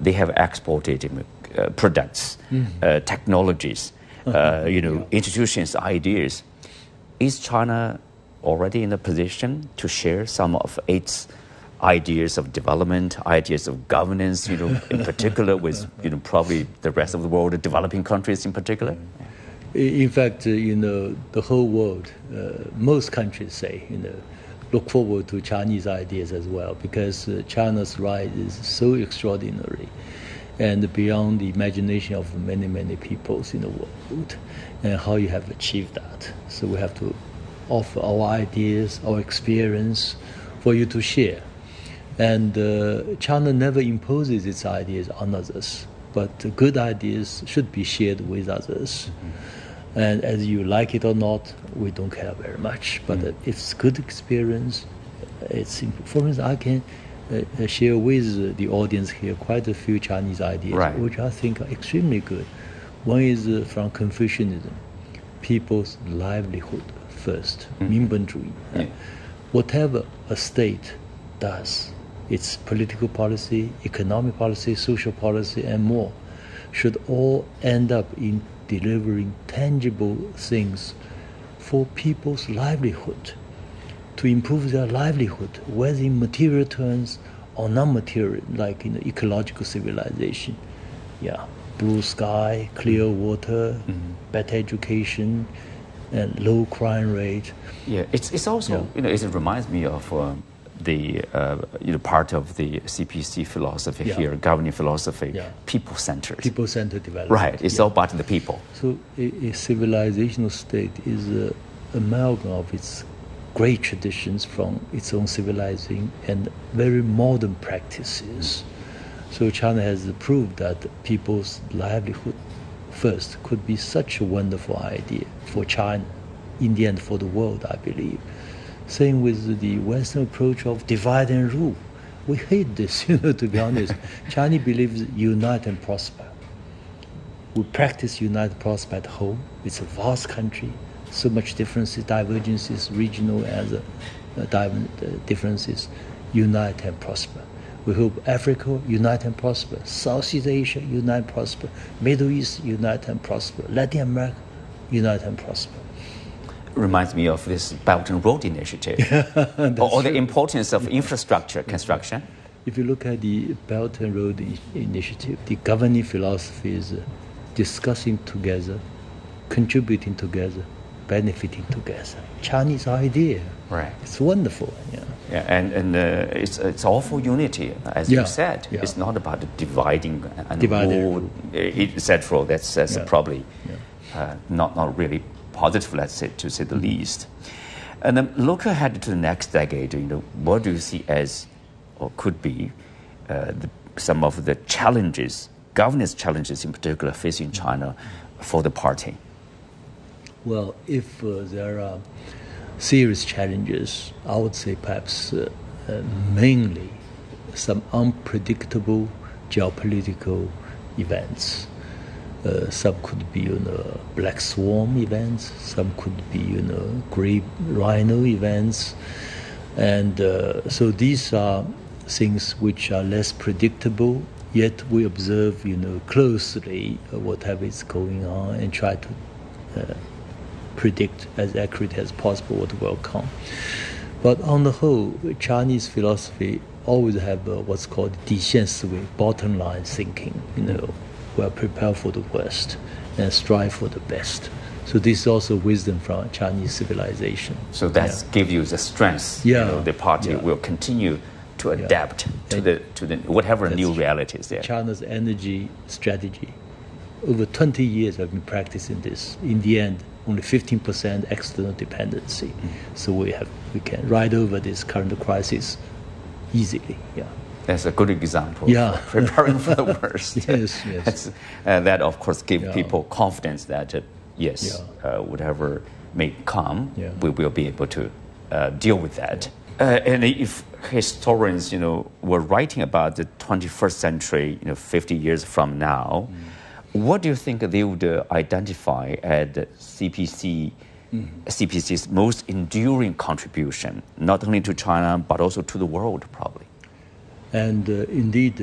they have exported products, technologies, institutions, ideas. Is China already in a position to share some of its ideas of development, ideas of governance, in particular with, probably the rest of the world, the developing countries in particular? In fact, the whole world, most countries say, look forward to Chinese ideas as well, because China's rise is so extraordinary and beyond the imagination of many, many peoples in the world, and how you have achieved that. So we have to offer our ideas, our experience for you to share. And China never imposes its ideas on others, but good ideas should be shared with others. And as you like it or not, we don't care very much. But it's good experience. For instance, I can share with the audience here quite a few Chinese ideas, which I think are extremely good. One is from Confucianism, people's livelihood first, 民本主义. Whatever a state does, its political policy, economic policy, social policy, and more, should all end up in delivering tangible things for people's livelihood, to improve their livelihood, whether in material terms or non-material, like in ecological civilization. Blue sky, clear water, better education, and low crime rate. It's also, it reminds me of the part of the CPC philosophy here, governing philosophy, people-centered. People-centered development. Right, it's all about the people. So a civilizational state is an amalgam of its great traditions from its own civilizing and very modern practices. So China has proved that people's livelihood first could be such a wonderful idea for China, in the end for the world, I believe. Same with the Western approach of divide and rule. We hate this, to be honest. China believes unite and prosper. We practice unite and prosper at home. It's a vast country, so much differences, divergences, regional and differences. Unite and prosper. We hope Africa unite and prosper, Southeast Asia unite and prosper, Middle East unite and prosper, Latin America unite and prosper. Reminds me of this Belt and Road Initiative, or the importance of infrastructure construction. If you look at the Belt and Road Initiative, the governing philosophy is discussing together, contributing together, benefiting together. Chinese idea. Right. It's wonderful. And it's all for unity, as you said. It's not about dividing and rule, etc. That's probably not really positive, let's say, to say the least. And then look ahead to the next decade. What do you see as, or could be, some of the challenges, governance challenges in particular, facing China for the party? Well, if there are serious challenges, I would say perhaps mainly some unpredictable geopolitical events. Some could be, black swan events. Some could be, great rhino events. And so these are things which are less predictable, yet we observe, closely whatever is going on and try to predict as accurate as possible what will come. But on the whole, Chinese philosophy always have what's called 底线思维, bottom line thinking. We are prepared for the worst and strive for the best. So this is also wisdom from Chinese civilization. So that gives you the strength. The party will continue to adapt to the whatever new realities there. China's energy strategy. Over 20 years I've been practicing this. In the end, only 15% external dependency. So we can ride over this current crisis easily. That's a good example for preparing for the worst. Yes. That, of course, gives people confidence that, whatever may come, we will be able to deal with that. And if historians, were writing about the 21st century, 50 years from now, what do you think they would identify as CPC's most enduring contribution, not only to China, but also to the world, probably? And indeed,